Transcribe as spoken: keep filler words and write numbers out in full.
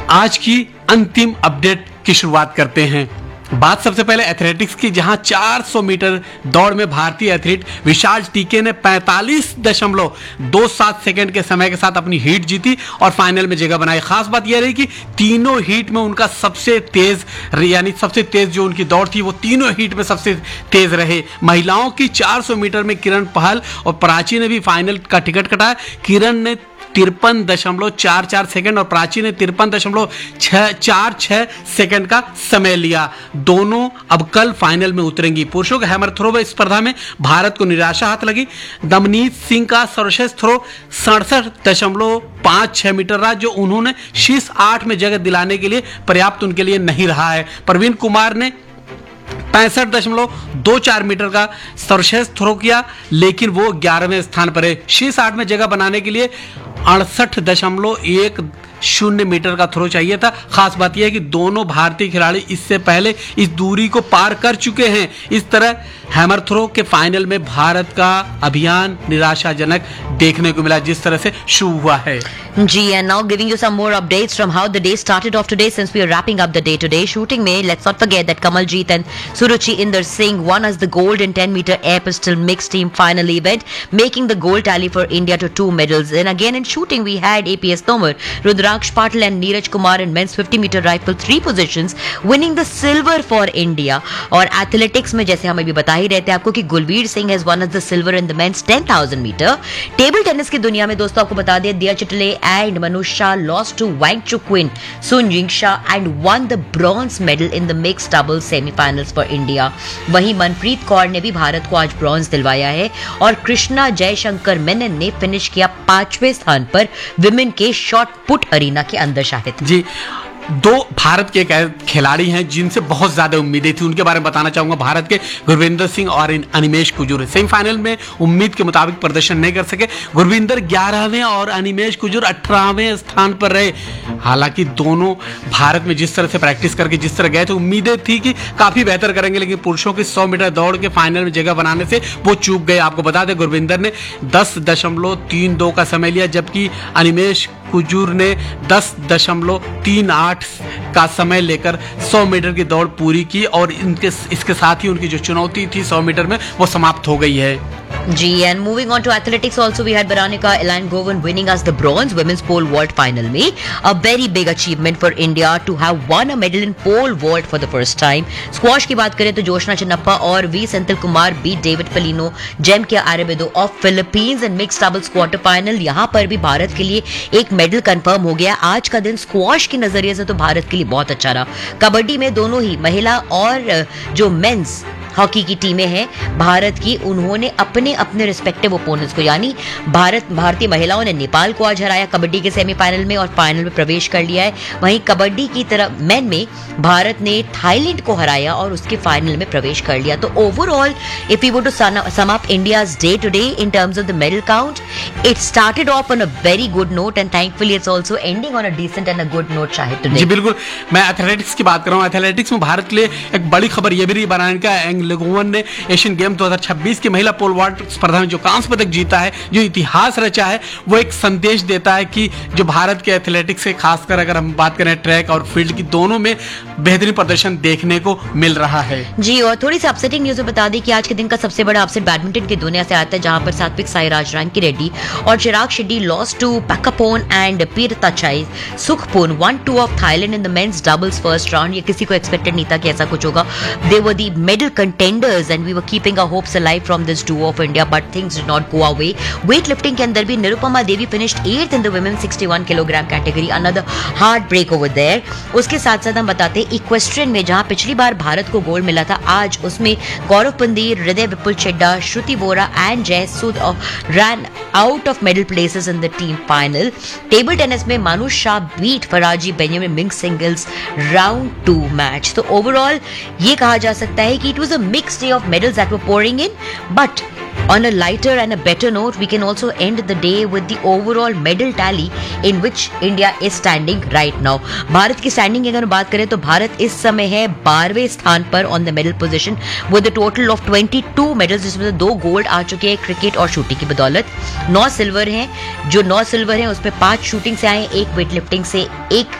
आज की अंतिम अपडेट की शुरुआत करते हैं। बात सबसे पहले एथलेटिक्स की, जहां चार सौ मीटर दौड़ में भारतीय एथलीट विशाल टीके ने पैंतालीस दशमलव दो सात सेकंड के समय के साथ अपनी हीट जीती और फाइनल में जगह बनाई। खास बात यह रही कि तीनों हीट में उनका सबसे तेज यानी सबसे तेज जो उनकी दौड़ थी वो तीनों हीट में सबसे तेज रहे। महिलाओं की चार सौ मीटर में किरण पहल और प्राची ने भी फाइनल का टिकट कटाया। किरण ने तिरपन दशमलव चार चार सेकंड और प्राची ने तिरपन दशमलव छह चार छह सेकंड का समय लिया। दोनों अब कल फाइनल में उतरेंगी। पुरुषों के हैमर थ्रो स्पर्धा में भारत को निराशा हाथ लगी। दमनीत सिंह का सर्वश्रेष्ठ थ्रो सड़सठ दशमलव पांच छह मीटर रहा, जो उन्होंने शीर्ष आठ में जगह दिलाने के लिए पर्याप्त उनके लिए नहीं रहा है। प्रवीण कुमार ने पैंसठ दशमलव दो चार मीटर का सर्वश्रेष्ठ थ्रो किया, लेकिन वो ग्यारहवें स्थान पर है। शीर्ष आठ में जगह बनाने के लिए अड़सठ दशमलव एक शून्य मीटर का थ्रो चाहिए था। खास बात यह है कि दोनों भारतीय खिलाड़ी इससे पहले इस दूरी को पार कर चुके हैं। इस तरह हैमर थ्रो के फाइनल में भारत का अभियान निराशाजनक देखने को मिला, जिस तरह से शुरू हुआ है। जी, and now giving you some more updates from how the day started off today, since we are wrapping up the day today. Shooting में let's not forget that Kamaljeet and Suruchi Inder Singh won as the gold in ten meter air pistol mixed team final event, making the gold tally for India to two medals. And again in shooting we had A P S Tomar, Rudraksh Patil and Neeraj Kumar in men's fifty meter rifle three positions, winning the silver for India. और athletics में जैसे हम अभी बता ही रहते हैं आपको कि Gulveer Singh has won as the silver in the men's ten thousand meter. Table tennis की दुनिया में दोस्तों आपको बता दें दिया चिटले and Manush Shah lost to Wang Chukwin, Sun Ying-Shah and won the bronze medal in the mixed doubles semi-finals for India. वहीं मनप्रीत कौर ने भी भारत को आज ब्रॉन्ज दिलवाया है और कृष्णा जयशंकर मेनन ने फिनिश किया पांचवें स्थान पर विमेन के शॉट पुट अरीना के अंदर शाहिद। जी, दो भारत के खिलाड़ी हैं जिनसे बहुत ज्यादा उम्मीदें थी, उनके बारे में बताना चाहूंगा। भारत के गुरविंदर सिंह और अनिमेश कुजूर सेमीफाइनल में उम्मीद के मुताबिक प्रदर्शन नहीं कर सके। गुरविंदर ग्यारहवें और अनिमेश कुजूर अठारहवें स्थान पर रहे। हालांकि दोनों भारत में जिस तरह से प्रैक्टिस करके जिस तरह गए थे, उम्मीदें थी कि काफी बेहतर करेंगे, लेकिन पुरुषों की सौ मीटर दौड़ के फाइनल में जगह बनाने से वो चूक गए। आपको बता दें गुरविंदर ने दस दशमलव तीन दो का समय लिया, जबकि अनिमेश कुजूर ने दस दशमलव तीन आठ का समय लेकर सौ मीटर की दौड़ पूरी की और इनके इसके साथ ही उनकी जो चुनौती थी सौ मीटर में वो समाप्त हो गई है। G, and moving on to athletics also we had Baranika Elaine Govan winning as the bronze women's pole vault final में a very big achievement for India to have won a medal in pole vault for the first time. Squash की बात करें तो जोशना चिन्नप्पा और we Senthil Kumar beat David पेलिनो, GeM के आरेबिदो of Philippines in mixed doubles quarter final. यहाँ पर भी भारत के लिए एक मेडल कंफर्म हो गया। आज का दिन स्क्वाश के नजरिए से तो भारत के लिए बहुत अच्छा रहा। कबड्डी में दोनों ही महिला और जो मेंस हॉकी की टीमें हैं भारत की, उन्होंने अपने अपने रिस्पेक्टिव ओपोनेंट्स को यानी भारत भारतीय महिलाओं ने नेपाल को आज हराया कबड्डी के सेमीफाइनल में और फाइनल में प्रवेश कर लिया है। वहीं कबड्डी की तरफ मेन में भारत ने थाईलैंड को हराया और उसके फाइनल में प्रवेश कर लिया। तो overall if you want to sum up India's day today in terms of the medal count, it started off on a very good note and thankfully it's also ending on a decent and a good note Shahid today. जी बिल्कुल, मैं athletics की बात कर रहा हूं। Athletics में भारत के लिए एक बड़ी खबर यह भी रही, बनारका लेगोवन ने एशियन गेम दो हज़ार छब्बीस की महिला पोल वॉल्ट स्पर्धा में जो कांस्य पदक जीता है, जो इतिहास रचा है, वो एक संदेश देता है कि जो भारत के एथलेटिक्स से खासकर अगर हम बात करें ट्रैक और फील्ड की, दोनों में बेहतरीन प्रदर्शन देखने को मिल रहा है। जी, और थोड़ी सी अपसेटिंग न्यूज बता दें कि आज के दिन का सबसे बड़ा अपसेट बैडमिंटन की दुनिया से आता है, जहां पर सात्विक साईराज रंकी रेड्डी और Chirag Shetty lost to पैकापोन and पीरताचाई सुखपुन one two of Thailand in the men's doubles first round. ये किसी को एक्सपेक्टेड नहीं था कि ऐसा कुछ होगा। दे were the medal contenders and we were keeping our hopes alive from this duo of India, but things did not go our way. Weightlifting के अंदर भी निरुपमा देवी finished eighth in the women's sixty-one kilogram category, another hard break over there. उसके साथ साथ हम बताते हैं equestrian में जहां पिछली बार भारत को गोल्ड मिला था, आज उसमें गौरव पंदीर, हृदय विपुल चड्डा, श्रुति बोरा एंड जय सूद ran out of medal places in the team final. Table tennis में मानुष Shah beat फराजी Benjamin Ming singles round to match. तो ओवरऑल ये कहा जा सकता है कि it was a mixed day of medals that were pouring in, but on a lighter and a better note, we can also end the day with the overall medal tally in which India is standing right now. Bharat की standing की अगर बात करें तो भारत इस समय है बारहवें स्थान पर on the medal position with a total of बाईस मेडल्स, जिसमें से दो गोल्ड आ चुके हैं क्रिकेट और शूटिंग की बदौलत। नौ सिल्वर हैं, जो नौ सिल्वर हैं उसमें पांच शूटिंग से आए, एक वेट लिफ्टिंग से, एक